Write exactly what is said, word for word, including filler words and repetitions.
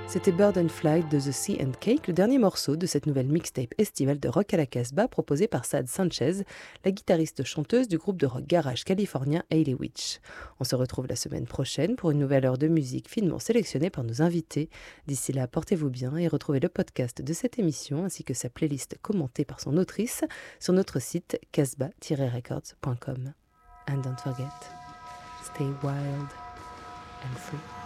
C'était Bird and Flight de The Sea and Cake, le dernier morceau de cette nouvelle mixtape estivale de rock à la Casbah proposée par Sad Sanchez, la guitariste-chanteuse du groupe de rock garage californien Hayley Witch. On se retrouve la semaine prochaine pour une nouvelle heure de musique finement sélectionnée par nos invités. D'ici là, portez-vous bien et retrouvez le podcast de cette émission ainsi que sa playlist commentée par son autrice sur notre site casbah tiret records point com. And don't forget, stay wild and free.